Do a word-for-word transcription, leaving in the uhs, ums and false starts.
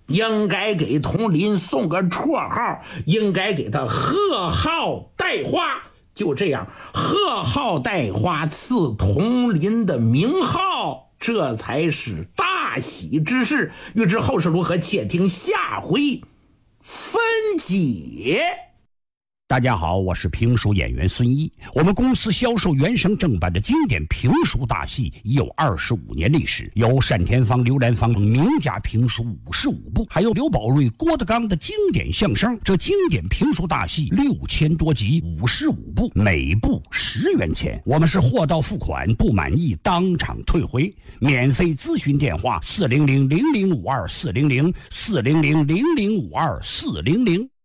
应该给佟林送个绰号，应该给他贺号带花。就这样，贺号带花赐佟林的名号，这才是大喜之事。欲知后事如何，且听下回分解。 大家好，我是评书演员孙一。我们公司销售原声正版的经典评书大戏已有二十五年历史，有单田芳、刘兰芳名家评书五十五部，还有刘宝瑞、郭德纲的经典相声。这经典评书大戏六千多集，五十五部，每部十元钱。我们是货到付款，不满意当场退回。免费咨询电话：四零零零零五二四零零四零零零零五二四零零。